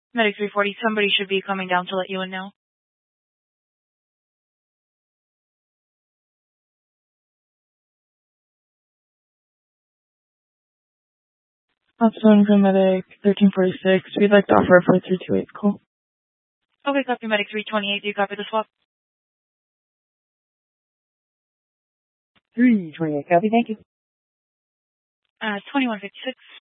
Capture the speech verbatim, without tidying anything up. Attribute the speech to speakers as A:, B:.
A: Medic three forty, somebody should be coming down to let you in now.
B: Upstone for Medic thirteen forty-six. We'd like to offer a four three two eight call.
A: Okay, copy Medic three twenty-eight. Do you copy the swap?
B: three twenty-eight, copy, thank you.
A: Uh, twenty-one fifty-six.